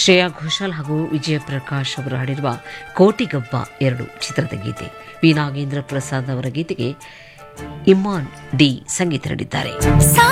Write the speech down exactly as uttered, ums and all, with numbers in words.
ಶ್ರೇಯಾ ಘೋಷಾಲ್ ಹಾಗೂ ವಿಜಯ ಪ್ರಕಾಶ್ ಅವರು ಹಾಡಿರುವ ಕೋಟಿಗಬ್ಬ ಎರಡು ಚಿತ್ರದ ಗೀತೆ. ವಿ ನಾಗೇಂದ್ರ ಪ್ರಸಾದ್ ಅವರ ಗೀತೆಗೆ ಇಮ್ಮಾನ್ ಡಿ ಸಂಗೀತ ನೀಡಿದ್ದಾರೆ.